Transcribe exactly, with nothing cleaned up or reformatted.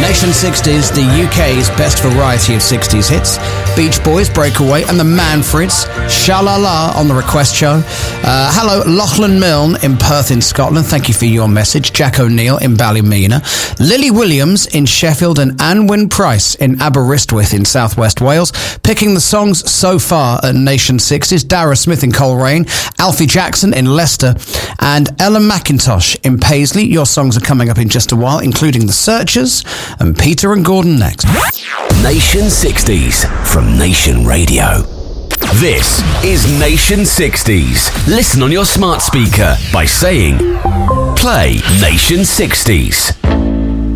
Nation sixties, the U K's best variety of sixties hits. Beach Boys, Breakaway, and the Manfreds, Sha-La-La on the request show. Uh, hello, Lachlan Milne in Perth in Scotland. Thank you for your message. Jack O'Neill in Ballymena. Lily Williams in Sheffield and Anwyn Price in Aberystwyth in southwest Wales. Picking the songs so far at Nation sixties. Dara Smith in Coleraine. Alfie Jackson in Leicester. And Ella McIntosh in Paisley. Your songs are coming up in just a while, including The Searchers and Peter and Gordon next. Nation sixties from Nation Radio. This is Nation sixties. Listen on your smart speaker by saying, play Nation sixties.